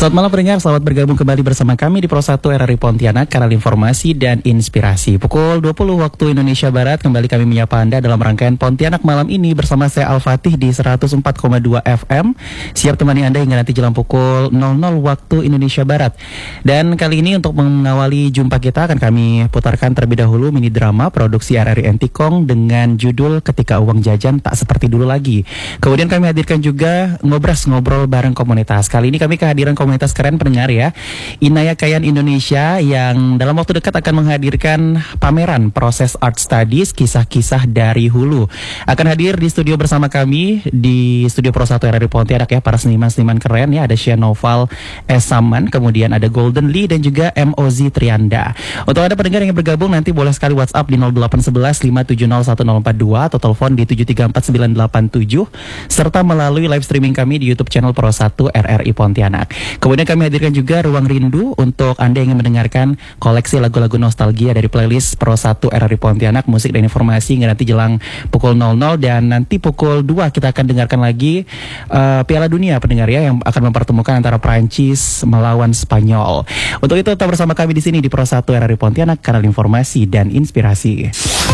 Selamat malam pendengar, selamat bergabung kembali bersama kami di Pro 1 RRI Pontianak, kanal informasi dan inspirasi. Pukul 20 waktu Indonesia Barat, kembali kami menyapa Anda dalam rangkaian Pontianak malam ini bersama saya Al-Fatih di 104,2 FM. Siap temani Anda hingga nanti jelang pukul 00 waktu Indonesia Barat. Dan kali ini untuk mengawali jumpa kita akan kami putarkan terlebih dahulu mini drama produksi RRI Entikong dengan judul Ketika Uang Jajan Tak Seperti Dulu Lagi. Kemudian kami hadirkan juga ngobrol bareng komunitas. Kali ini kami kehadiran komunitas keren pendengar ya, Inaya Kayan Indonesia, yang dalam waktu dekat akan menghadirkan pameran proses art studies kisah-kisah dari hulu. Akan hadir di studio bersama kami di studio Pro 1 RRI Pontianak ya, para seniman-seniman keren ya. Ada Shenoval Esaman, kemudian ada Golden Lee dan juga MOZ Trianda. Untuk Anda pendengar yang bergabung nanti boleh sekali WhatsApp di 0811 570 1042 atau telepon di 7349987 serta melalui live streaming kami di YouTube channel Pro 1 RRI Pontianak. Kemudian kami hadirkan juga Ruang Rindu untuk Anda yang ingin mendengarkan koleksi lagu-lagu nostalgia dari playlist Pro 1 RRI Pontianak, musik dan informasi hingga nanti jelang pukul 00. Dan nanti pukul 2 kita akan dengarkan lagi Piala Dunia pendengar ya, yang akan mempertemukan antara Prancis melawan Spanyol. Untuk itu tetap bersama kami di sini di Pro 1 RRI Pontianak, kanal informasi dan inspirasi.